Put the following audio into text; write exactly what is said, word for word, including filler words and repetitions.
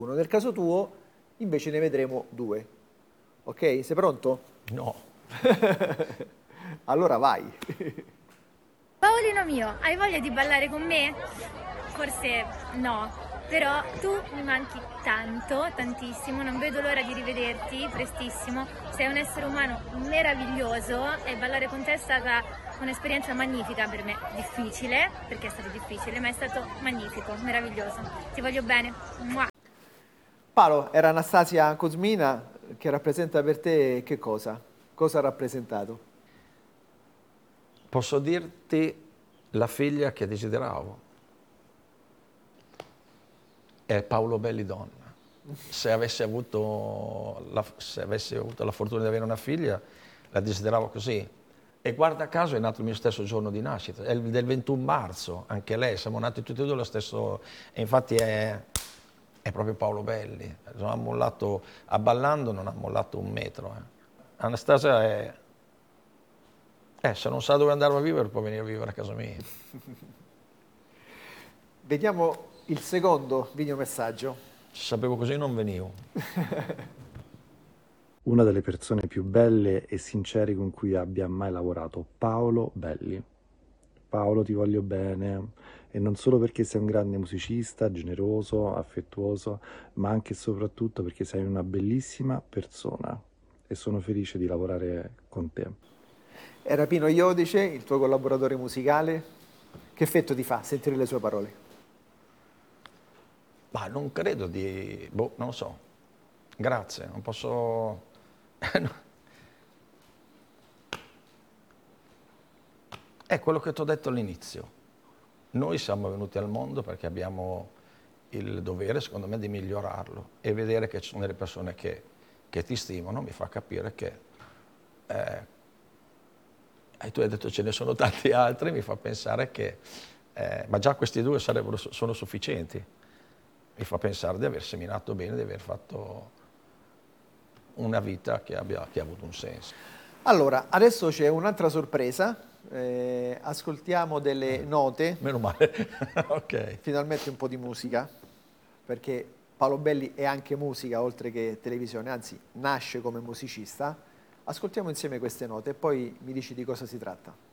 uno. Nel caso tuo invece ne vedremo due. Ok? Sei pronto? No. Allora vai. Paolino mio, hai voglia di ballare con me? Forse no, però tu mi manchi tanto, tantissimo, non vedo l'ora di rivederti prestissimo. Sei un essere umano meraviglioso e ballare con te è stata un'esperienza magnifica per me, difficile, perché è stato difficile, ma è stato magnifico, meraviglioso. Ti voglio bene. Mua. Paolo, era Anastasia Cosmina che rappresenta per te che cosa? Cosa ha rappresentato? Posso dirti la figlia che desideravo. È Paolo Belli donna. Se avessi avuto la, se avessi avuto la fortuna di avere una figlia, la desideravo così. E guarda caso è nato il mio stesso giorno di nascita, è il del ventuno marzo, anche lei, siamo nati tutti e due lo stesso, e infatti è, è proprio Paolo Belli. Non ha mollato, a ballando non ha mollato un metro. Eh. Anastasia è... Eh, se non sa dove andare a vivere può venire a vivere a casa mia. Vediamo il secondo videomessaggio. Se sapevo così non venivo. Una delle persone più belle e sincere con cui abbia mai lavorato, Paolo Belli. Paolo, ti voglio bene, e non solo perché sei un grande musicista, generoso, affettuoso, ma anche e soprattutto perché sei una bellissima persona e sono felice di lavorare con te. Era Pino Iodice, il tuo collaboratore musicale. Che effetto ti fa sentire le sue parole? Ma non credo di... boh, non lo so. Grazie, non posso... È quello che ti ho detto all'inizio. Noi siamo venuti al mondo perché abbiamo il dovere, secondo me, di migliorarlo e vedere che ci sono delle persone che, che ti stimano mi fa capire che... Eh, e tu hai detto ce ne sono tanti altri, mi fa pensare che... Eh, ma già questi due sarebbero, sono sufficienti. Mi fa pensare di aver seminato bene, di aver fatto una vita che abbia, che ha avuto un senso. Allora, adesso c'è un'altra sorpresa. Eh, ascoltiamo delle note. Meno male. Ok. Finalmente un po' di musica, perché Paolo Belli è anche musica oltre che televisione, anzi nasce come musicista. Ascoltiamo insieme queste note e poi mi dici di cosa si tratta.